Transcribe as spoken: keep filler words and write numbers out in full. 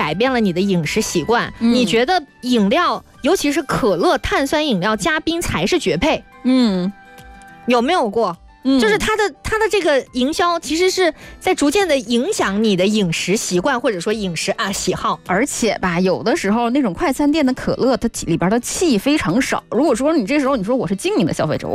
改变了你的饮食习惯， 嗯、 你觉得饮料，尤其是可乐、碳酸饮料加冰才是绝配？ 嗯， 有没有过？嗯，就是它的它的这个营销，其实是在逐渐的影响你的饮食习惯，或者说饮食啊喜好。 而且吧，有的时候那种快餐店的可乐，它里边的气非常少。如果说你这时候你说我是精明的消费者，我